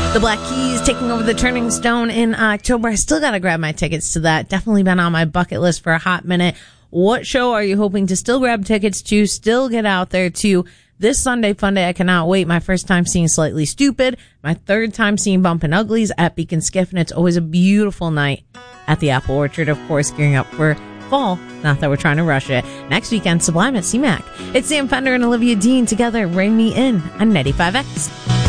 The Black Keys taking over the Turning Stone in October. I still got to grab my tickets to that. Definitely been on my bucket list for a hot minute. What show are you hoping to still grab tickets to, still get out there to? This Sunday Fun Day, I cannot wait. My first time seeing Slightly Stoopid. My third time seeing Bumpin' Uglies at Beacon Skiff, and it's always a beautiful night at the Apple Orchard, of course, gearing up for fall. Not that we're trying to rush it. Next weekend, Sublime at CMAC. It's Sam Fender and Olivia Dean together. Ring Me In on 95X.